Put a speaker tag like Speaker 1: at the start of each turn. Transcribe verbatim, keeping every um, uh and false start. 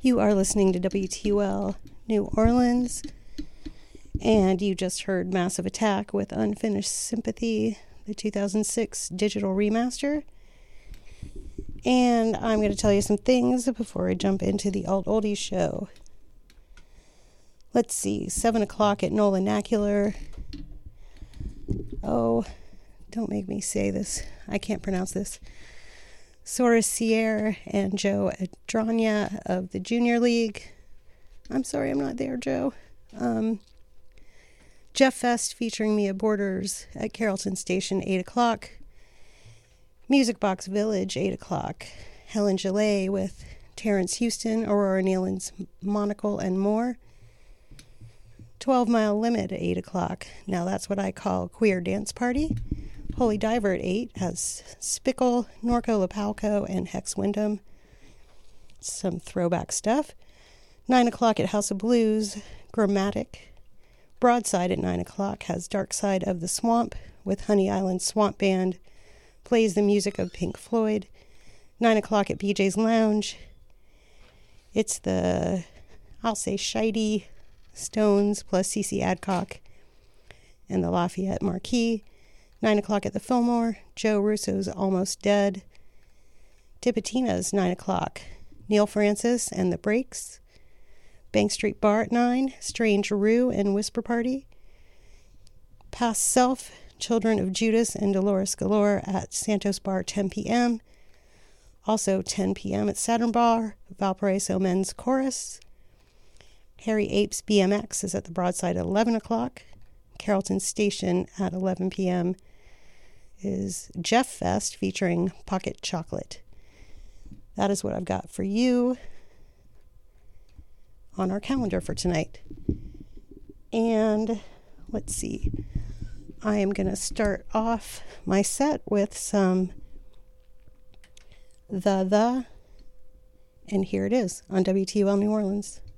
Speaker 1: You are listening to W T U L New Orleans, and you just heard Massive Attack with Unfinished Sympathy, the two thousand six digital remaster. And I'm going to tell you some things before I jump into the Alt Oldies show. Let's see, seven o'clock at Nolanacular. Oh, don't make me say this. I can't pronounce this. Sora Sierra and Joe Adranya of the Junior League. I'm sorry, I'm not there, Joe. Um, Jeff Fest featuring Mia Borders at Carrollton Station, eight o'clock. Music Box Village, eight o'clock. Helen Gillet with Terrence Houston, Aurora Nealon's Monocle, and more. twelve Mile Limit at eight o'clock. Now that's what I call queer dance party. Holy Diver at eight has Spickle, Norco Lapalco, and Hex Wyndham. Some throwback stuff. nine o'clock at House of Blues, Grammatic. Broadside at nine o'clock has Dark Side of the Swamp with Honey Island Swamp Band. Plays the music of Pink Floyd. nine o'clock at B J's Lounge. It's the, I'll say, Shitey Stones plus C C Adcock and the Lafayette Marquis. nine o'clock at the Fillmore. Joe Russo's Almost Dead. Tipitina's nine o'clock. Neil Francis and the Breaks. Bank Street Bar at nine. Strange Rue and Whisper Party. Past Self, Children of Judas and Dolores Galore at Santos Bar, ten p.m. Also ten p.m. at Saturn Bar, Valparaiso Men's Chorus. Harry Apes B M X is at the Broadside at eleven o'clock. Carrollton Station at eleven p.m. is Jeff Fest featuring Pocket Chocolate. That is what I've got for you on our calendar for tonight. And let's see. I am going to start off my set with some The The. And here it is on W T U L New Orleans.